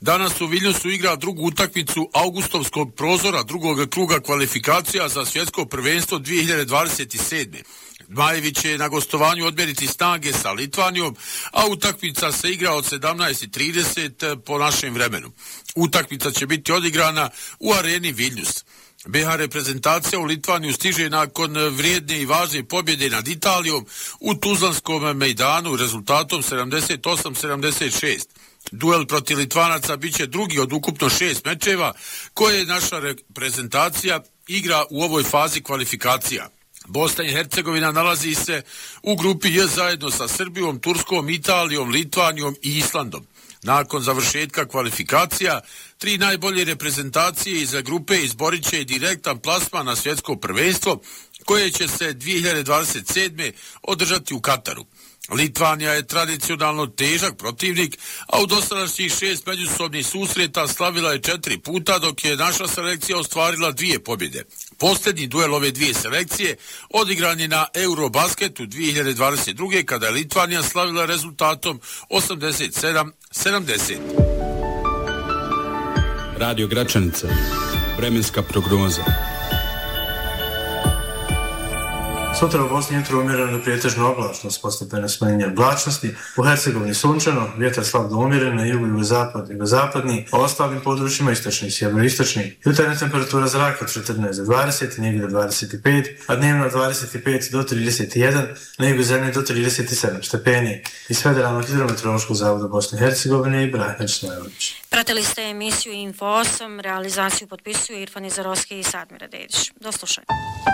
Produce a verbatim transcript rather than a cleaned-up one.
Danas u Vilniusu igra drugu utakmicu augustovskog prozora drugog kruga kvalifikacija za svjetsko prvenstvo dvije hiljade dvadeset sedme. Zmajevi će na gostovanju odmjeriti snage sa Litvanijom, a utakmica se igra od sedamnaest i trideset po našem vremenu. Utakmica će biti odigrana u areni Vilnius. be ha reprezentacija u Litvaniju stiže nakon vrijedne i važne pobjede nad Italijom u Tuzlanskom mejdanu rezultatom sedamdeset osam sedamdeset šest. Duel protiv Litvanaca biće drugi od ukupno šest mečeva koje naša reprezentacija igra u ovoj fazi kvalifikacija. Bosna i Hercegovina nalazi se u grupi J zajedno sa Srbijom, Turskom, Italijom, Litvanijom i Islandom. Nakon završetka kvalifikacija, tri najbolje reprezentacije iz grupe izborit će direktan plasman na svjetsko prvenstvo koje će se dvije hiljade dvadeset sedme održati u Kataru. Litvanija je tradicionalno težak protivnik, a u dosadašnjih šest međusobnih susreta slavila je četiri puta, dok je naša selekcija ostvarila dvije pobjede. Posljednji duel ove dvije selekcije odigran je na Eurobasketu dvije hiljade dvadeset druge kada je Litvanija slavila rezultatom osamdeset sedam sedamdeset. Radio Gračanica, vremenska prognoza. Sutra u Bosni jutro umjereno prijetežno oblačno s postepeno smanjenjem oblačnosti. U Hercegovini sunčano, vjetar slab do umjeren, na jugu, jugozapad, jugozapadni, a ostalim područjima istočni i sjeveroistočni. Jutarnja temperatura zraka od četrnaest do dvadeset, negdje do dvadeset pet, a dnevno od dvadeset pet do trideset jedan, na jugu zemlje do trideset sedam stepeni. Iz Federalnog hidrometeorološkog zavoda Bosne i Hercegovine i Brahnić Stojanović. Pratili ste emisiju Info osam, realizaciju potpisuju Irfan Izarovski i Sadmira Dedić. Do slušanja.